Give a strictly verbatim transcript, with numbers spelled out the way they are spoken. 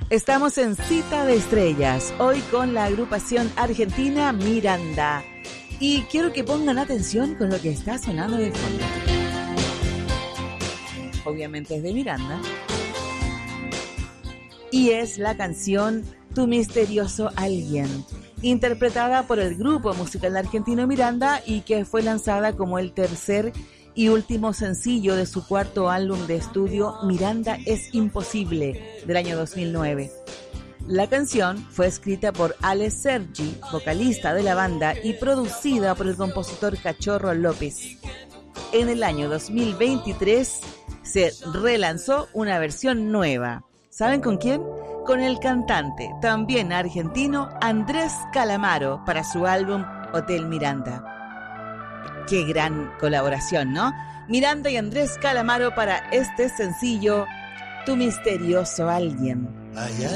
Estamos en Cita de Estrellas, hoy con la agrupación argentina Miranda. Y quiero que pongan atención con lo que está sonando de fondo. Obviamente es de Miranda. Y es la canción Tu Misterioso Alguien, interpretada por el grupo musical argentino Miranda y que fue lanzada como el tercer y último sencillo de su cuarto álbum de estudio Miranda es Imposible, del año dos mil nueve. La canción fue escrita por Ale Sergi, vocalista de la banda, y producida por el compositor Cachorro López. En el año dos mil veintitrés se relanzó una versión nueva. ¿Saben con quién? Con el cantante, también argentino, Andrés Calamaro, para su álbum Hotel Miranda. Qué gran colaboración, ¿no? Miranda y Andrés Calamaro para este sencillo, Tu Misterioso Alguien. Hay